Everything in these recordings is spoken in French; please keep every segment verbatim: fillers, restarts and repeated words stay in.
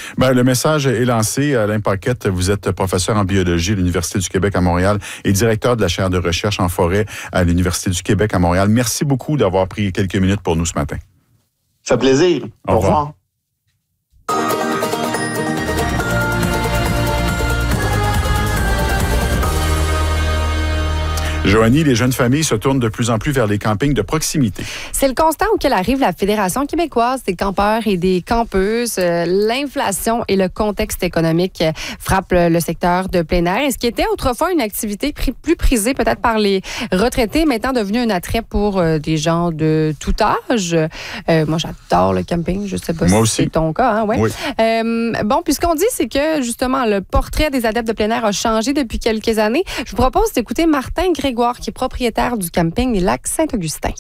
Ben, le message est lancé. Alain Paquette, vous êtes professeur en biologie à l'Université du Québec à Montréal et directeur de la chaire de recherche en forêt à l'Université du Québec à Montréal. Merci beaucoup d'avoir pris quelques minutes pour nous ce matin. Ça fait plaisir. Au, Au revoir. revoir. Joanie, les jeunes familles se tournent de plus en plus vers les campings de proximité. C'est le constat auquel arrive la Fédération québécoise des campeurs et des campeuses. L'inflation et le contexte économique frappent le secteur de plein air. Et ce qui était autrefois une activité plus prisée peut-être par les retraités, maintenant devenu un attrait pour des gens de tout âge. Euh, moi, j'adore le camping. Je ne sais pas moi si aussi. c'est ton cas. Hein? Ouais. Oui. Euh, bon, puis ce qu'on dit, c'est que justement, le portrait des adeptes de plein air a changé depuis quelques années. Je vous propose d'écouter Martin Grégoire, qui est propriétaire du camping des Lacs Saint-Augustin.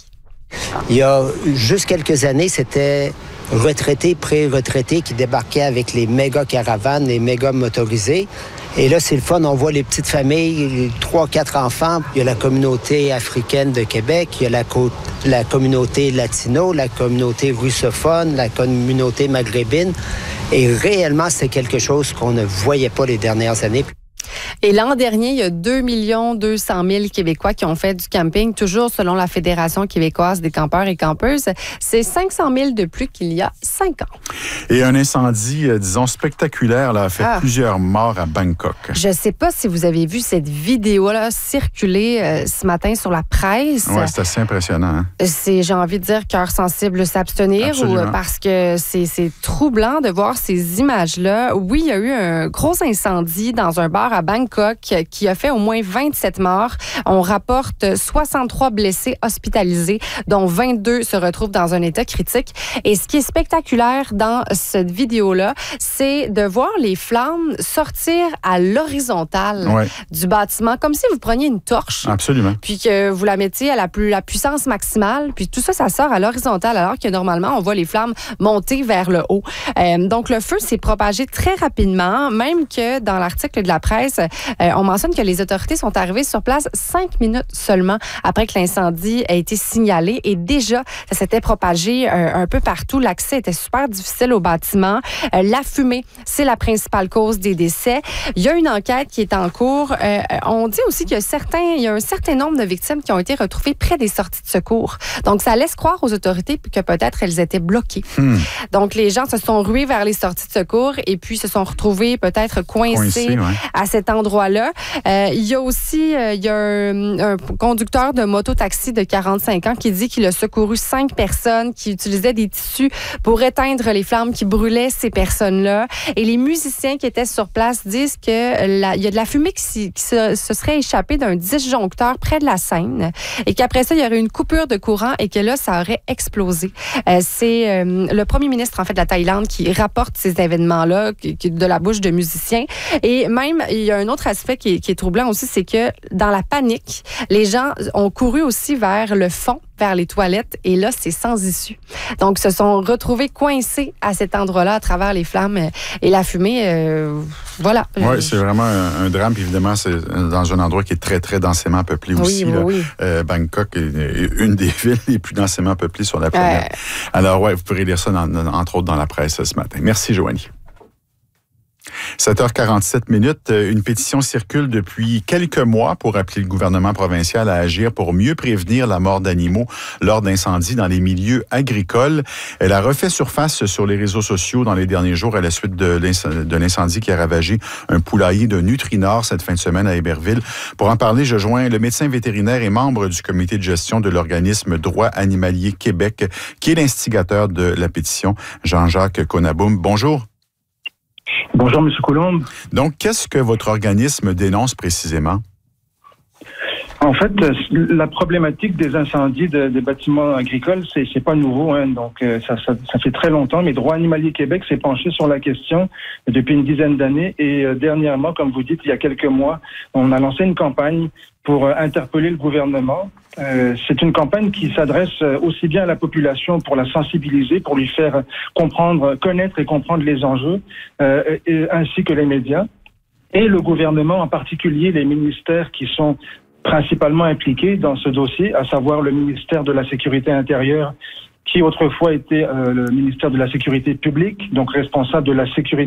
Il y a juste quelques années, c'était retraités, pré-retraités qui débarquaient avec les méga caravanes, les méga motorisés. Et là, c'est le fun. On voit les petites familles, trois, quatre enfants. Il y a la communauté africaine de Québec, il y a la, co- la communauté latino, la communauté russophone, la communauté maghrébine. Et réellement, c'est quelque chose qu'on ne voyait pas les dernières années. Et l'an dernier, il y a deux millions deux cent mille Québécois qui ont fait du camping, toujours selon la Fédération québécoise des campeurs et campeuses. C'est cinq cent mille de plus qu'il y a cinq ans. Et un incendie, euh, disons, spectaculaire là, a fait ah. plusieurs morts à Bangkok. Je ne sais pas si vous avez vu cette vidéo-là circuler euh, ce matin sur la presse. Oui, c'est assez impressionnant. Hein? C'est, j'ai envie de dire, cœur sensible s'abstenir ou, parce que c'est, c'est troublant de voir ces images-là. Oui, il y a eu un gros incendie dans un bar à Bangkok qui a fait au moins vingt-sept morts. On rapporte soixante-trois blessés hospitalisés, dont vingt-deux se retrouvent dans un état critique. Et ce qui est spectaculaire dans cette vidéo-là, c'est de voir les flammes sortir à l'horizontale ouais. du bâtiment, comme si vous preniez une torche. Absolument. Puis que vous la mettiez à la, plus, la puissance maximale. Puis tout ça, ça sort à l'horizontale, alors que normalement, on voit les flammes monter vers le haut. Euh, donc, le feu s'est propagé très rapidement, même que dans l'article de la presse, euh, on mentionne que les autorités sont arrivées sur place cinq minutes seulement après que l'incendie a été signalé. Et déjà, ça s'était propagé euh, un peu partout. L'accès était super difficile au bâtiment. Euh, la fumée, c'est la principale cause des décès. Il y a une enquête qui est en cours. Euh, on dit aussi qu'il y a, certains, il y a un certain nombre de victimes qui ont été retrouvées près des sorties de secours. Donc, ça laisse croire aux autorités que peut-être elles étaient bloquées. Hmm. Donc, les gens se sont rués vers les sorties de secours et puis se sont retrouvés peut-être coincés Coincé, ouais. à cet endroit-là. Euh, il y a aussi euh, il y a un, un conducteur de moto-taxi de quarante-cinq ans qui dit qu'il a secouru cinq personnes qui utilisaient des tissus pour éteindre les flammes qui brûlaient ces personnes-là. Et les musiciens qui étaient sur place disent qu'il y a de la fumée qui, qui se, se serait échappée d'un disjoncteur près de la scène et qu'après ça, il y aurait une coupure de courant et que là, ça aurait explosé. Euh, c'est euh, le premier ministre, en fait, de la Thaïlande qui rapporte ces événements-là qui, qui, de la bouche de musiciens. Et même, il y a un autre aspect qui est, qui est troublant aussi, c'est que dans la panique, les gens ont couru aussi vers le fond, vers les toilettes, et là, c'est sans issue. Donc, se sont retrouvés coincés à cet endroit-là à travers les flammes et la fumée. Euh, voilà. Oui, c'est vraiment un, un drame. Puis évidemment, c'est dans un endroit qui est très, très densément peuplé oui, aussi. Oui, là. oui. Euh, Bangkok est une des villes les plus densément peuplées sur la planète. Euh... Alors, ouais, vous pourrez lire ça, dans, entre autres, dans la presse ce matin. Merci, Joanie. sept heures quarante-sept minutes. Une pétition circule depuis quelques mois pour appeler le gouvernement provincial à agir pour mieux prévenir la mort d'animaux lors d'incendies dans les milieux agricoles. Elle a refait surface sur les réseaux sociaux dans les derniers jours à la suite de l'incendie qui a ravagé un poulailler de Nutrinor cette fin de semaine à Héberville. Pour en parler, je joins le médecin vétérinaire et membre du comité de gestion de l'organisme Droits animaliers Québec, qui est l'instigateur de la pétition, Jean-Jacques Konaboum. Bonjour. Bonjour, M. Coulombe. Donc, qu'est-ce que votre organisme dénonce précisément? En fait, la problématique des incendies de, des bâtiments agricoles, c'est, c'est pas nouveau, hein. Donc ça, ça, ça fait très longtemps. Mais Droits animaliers Québec s'est penché sur la question depuis une dizaine d'années. Et euh, dernièrement, comme vous dites, il y a quelques mois, on a lancé une campagne pour euh, interpeller le gouvernement. Euh, c'est une campagne qui s'adresse aussi bien à la population pour la sensibiliser, pour lui faire comprendre, connaître et comprendre les enjeux, euh, et, ainsi que les médias. Et le gouvernement, en particulier les ministères qui sont principalement impliqués dans ce dossier, à savoir le ministère de la Sécurité intérieure, qui autrefois était euh, le ministère de la Sécurité publique, donc responsable de la sécurité